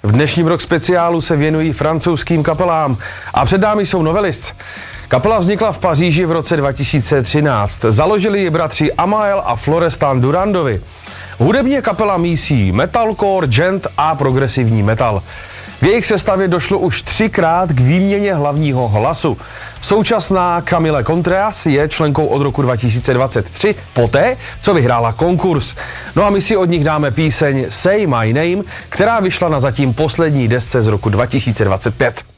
V dnešním rock speciálu se věnují francouzským kapelám a před námi jsou Novelist. Kapela vznikla v Paříži v roce 2013. Založili ji bratři Amael a Florestan Durandovi. Hudebně kapela mísí metalcore, džent a progresivní metal. V jejich sestavě došlo už 3krát k výměně hlavního hlasu. Současná Camille Contreras je členkou od roku 2023, poté, co vyhrála konkurs. No a my si od nich dáme píseň Say My Name, která vyšla na zatím poslední desce z roku 2025.